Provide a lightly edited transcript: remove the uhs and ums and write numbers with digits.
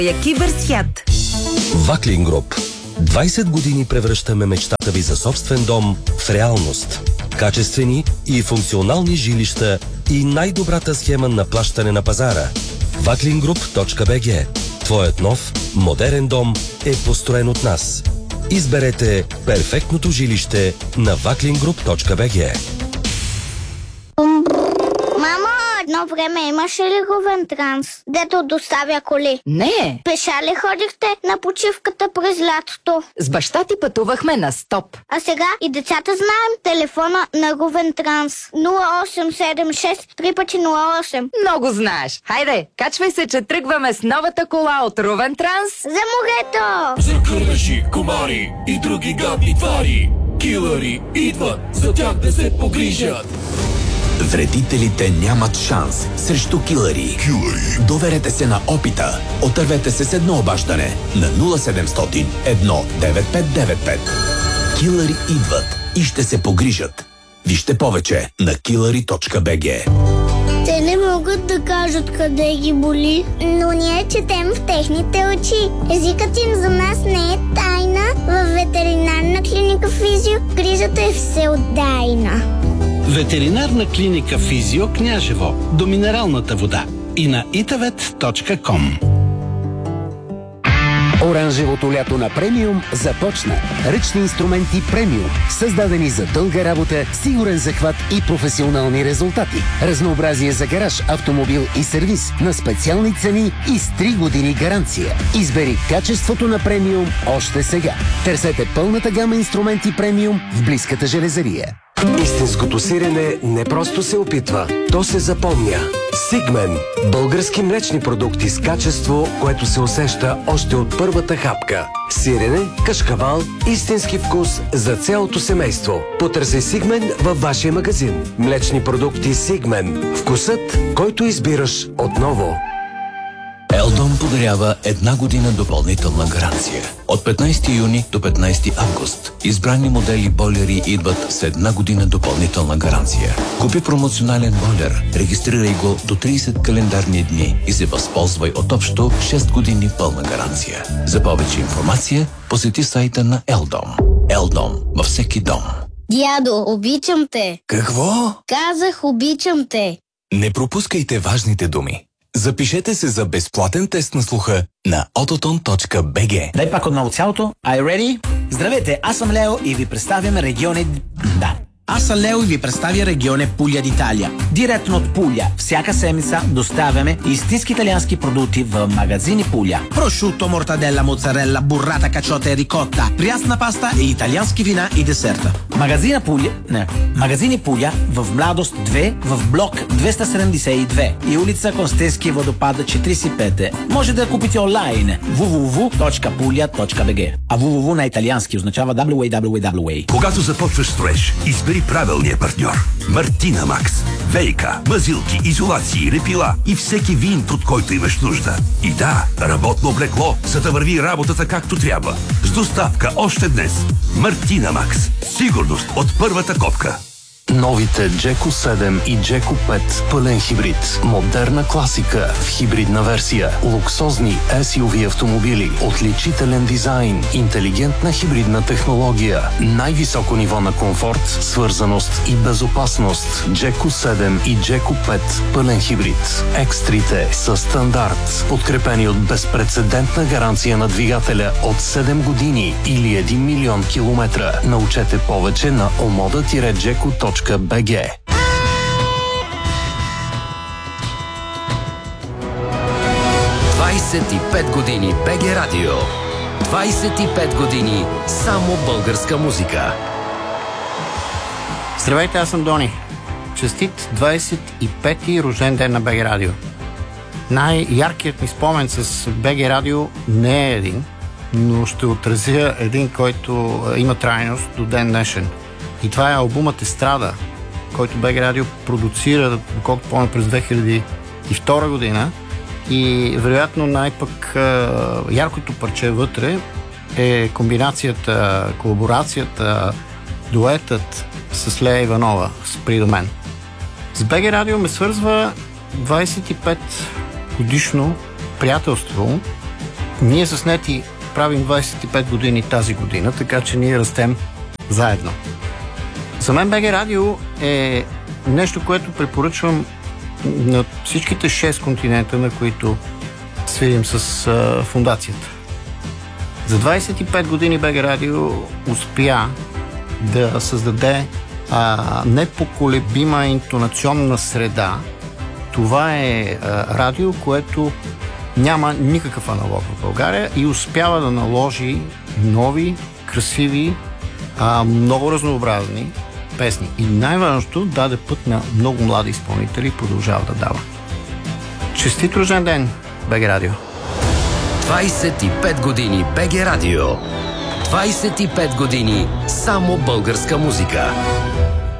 Киберсвят. Ваклин Груп. 20 години превръщаме мечтата ви за собствен дом в реалност. Качествени и функционални жилища и най-добрата схема на плащане на пазара. Vaklingroup.bg. Твоят нов, модерен дом е построен от нас. Изберете перфектното жилище на Vaklingroup.bg. Мамо, едно време имаше ли Говентранс, дето доставя коли? Не. Пеша ли ходихте на почивката през лятото? С баща ти пътувахме на стоп. А сега и децата знаем телефона на Говентранс. 0876 3x08. Много знаеш. Хайде, качвай се, че тръгваме с новата кола от Ровентранс. За морето! За кървеши, комари и други гадни твари. Килъри идват, за тях да се погрижат. Вредителите нямат шанс срещу килъри. Доверете се на опита. Отървете се с едно обаждане на 0700 19595. Килъри идват и ще се погрижат. Вижте повече на killary.bg. Те не могат да кажат къде ги боли, но ние четем в техните очи. Езикът им за нас не е тайна. Във ветеринарна клиника Физио грижата е всеотдайна. Ветеринарна клиника Физио Княжево до минералната вода и на itavet.com. Оранжевото лято на премиум започна. Ръчни инструменти премиум, създадени за дълга работа, сигурен захват и професионални резултати. Разнообразие за гараж, автомобил и сервис на специални цени и с 3 години гаранция. Избери качеството на премиум още сега. Търсете пълната гама инструменти премиум в близката железария. Истинското сирене не просто се опитва, то се запомня. Сигмен – български млечни продукти с качество, което се усеща още от първата хапка. Сирене, кашкавал, истински вкус за цялото семейство. Потърси Сигмен във вашия магазин. Млечни продукти Сигмен. Вкусът, който избираш отново. Елдом подарява 1 година допълнителна гаранция. От 15 юни до 15 август избрани модели бойлери идват с 1 година допълнителна гаранция. Купи промоционален бойлер, регистрирай го до 30 календарни дни и се възползвай от общо 6 години пълна гаранция. За повече информация посети сайта на Елдом. Елдом във всеки дом. Дядо, обичам те. Какво? Казах, обичам те. Не пропускайте важните думи. Запишете се за безплатен тест на слуха на autoton.bg. Дай пак отново цялото. Are you ready? Здравейте, аз съм Лео и ви представям региони... Да. Аз съм Лео и ви представя регионе Пуля d'Italia. Директно от Пуля. Всяка седмица доставяме истински италиански продукти в магазини Пуля. Прошуто, мортаделла, моцарелла, буррата, качота и рикотта, прясна паста и италиански вина и десерта. Магазини Пуля в Младост 2, в блок 272 и улица Констенски водопад 45. Може да купите онлайн www.puglia.bg. А www на италиански означава www. Когато започваш строеж, избери правилния партньор. Мартина Макс. Вейка, мазилки, изолации, репила и всеки винт, от който имаш нужда. И да, работно облекло, за да върви работата както трябва. С доставка още днес. Мартина Макс. Сигурност от първата копка. Новите Джеко 7 и Джеко 5 пълен хибрид. Модерна класика в хибридна версия. Луксозни SUV автомобили. Отличителен дизайн. Интелигентна хибридна технология. Най-високо ниво на комфорт, свързаност и безопасност. Джеко 7 и Джеко 5 пълен хибрид. Екстрите са стандарт. Подкрепени от безпрецедентна гаранция на двигателя от 7 години или 1 милион километра. Научете повече на omoda-jeko.bg. 25 години БГ Радио. 25 години само българска музика. Здравейте, аз съм Дони. Честит 25-ти рожден ден на БГ Радио. Най-яркият ми спомен с БГ Радио не е един, но ще отразя един, който има трайност до ден днешен. И това е албумът Естрада, който БГ Радио продуцира, доколкото помня, през 2002 година. И вероятно най-пък яркото парче вътре е комбинацията, колаборацията, дуетът с Лея Иванова, Спри до мен. С БГ Радио ме свързва 25 годишно приятелство Ние с Нети правим 25 години тази година, така че ние растем заедно. За мен БГ Радио е нещо, което препоръчвам на всичките 6 континента, на които свирим с фундацията. За 25 години БГ Радио успя да създаде непоколебима интонационна среда. Това е радио, което няма никакъв аналог в България и успява да наложи нови, красиви, много разнообразни песни. И най-важното, даде път на много млади изпълнители и продължава да дава. Честит рожден ден, БГ Радио! 25 години БГ Радио. 25 години само българска музика.